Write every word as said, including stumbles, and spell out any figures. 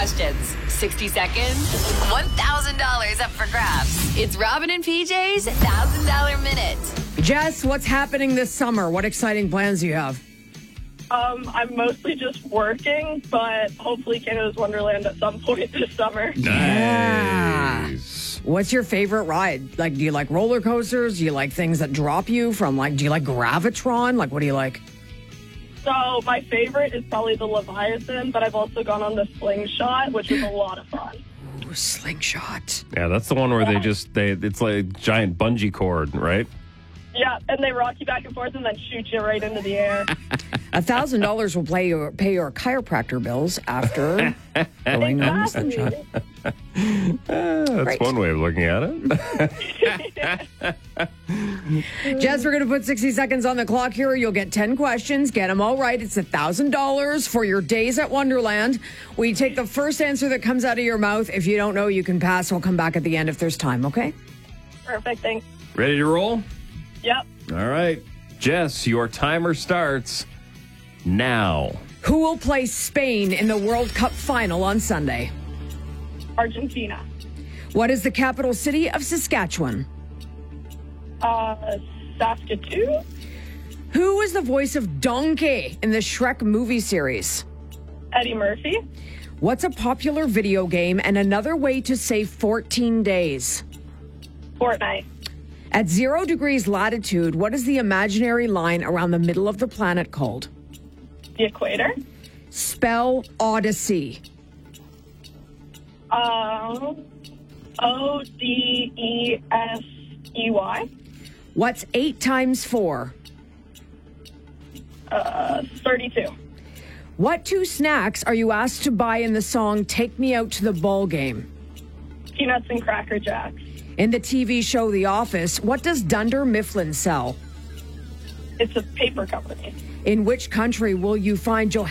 questions. sixty seconds, one thousand dollars up for grabs. It's Robin and P J's one thousand dollars Minute. Jess, what's happening this summer? What exciting plans do you have? Um, I'm mostly just working, but hopefully Canada's Wonderland at some point this summer. Nice. What's your favorite ride? Like, do you like roller coasters? Do you like things that drop you from, like, do you like Gravitron? Like, what do you like? So my favorite is probably the Leviathan, but I've also gone on the Slingshot, which is a lot of fun. Ooh, Slingshot. Yeah, that's the one where they just, they it's like a giant bungee cord, right? Yeah, and they rock you back and forth and then shoot you right into the air. A thousand dollars will pay your pay your chiropractor bills after going on the Slingshot. Uh, that's Great. one way of looking at it. Jess, we're going to put sixty seconds on the clock here. You'll get ten questions. Get them all right. It's one thousand dollars for your days at Wonderland. We take the first answer that comes out of your mouth. If you don't know, you can pass. We'll come back at the end if there's time, okay? Perfect, thanks. Ready to roll? Yep. All right. Jess, your timer starts now. Who will play Spain in the World Cup final on Sunday? Argentina. What is the capital city of Saskatchewan? Uh, Saskatoon. Who is the voice of Donkey in the Shrek movie series? Eddie Murphy. What's a popular video game and another way to say fourteen days? Fortnite. At zero degrees latitude, what is the imaginary line around the middle of the planet called? The equator. Spell Odyssey. Um, O D E S E Y. What's eight times four? Uh, thirty-two. What two snacks are you asked to buy in the song Take Me Out to the Ball Game? Peanuts and Cracker Jacks. In the T V show The Office, what does Dunder Mifflin sell? It's a paper company. In which country will you find Johannesburg?